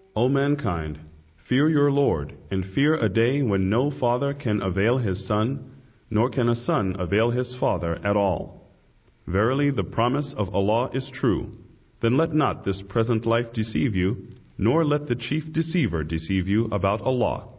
O mankind, fear your Lord, and fear a day when no father can avail his son, nor can a son avail his father at all. Verily, the promise of Allah is true. Then let not this present life deceive you, nor let the chief deceiver deceive you about Allah.